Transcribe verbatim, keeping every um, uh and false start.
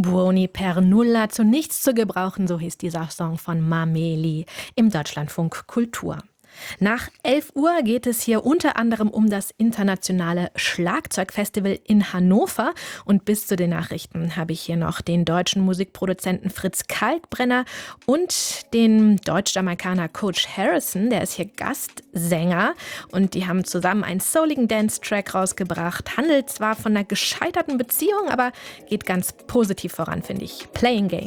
Buoni per nulla, zu nichts zu gebrauchen, so hieß dieser Song von Mameli im Deutschlandfunk Kultur. Nach elf Uhr geht es hier unter anderem um das internationale Schlagzeugfestival in Hannover. Und bis zu den Nachrichten habe ich hier noch den deutschen Musikproduzenten Fritz Kalkbrenner und den Deutsch-Jamaikaner Coach Harrison, der ist hier Gastsänger. Und die haben zusammen einen souligen Dance-Track rausgebracht. Handelt zwar von einer gescheiterten Beziehung, aber geht ganz positiv voran, finde ich. Playing Game.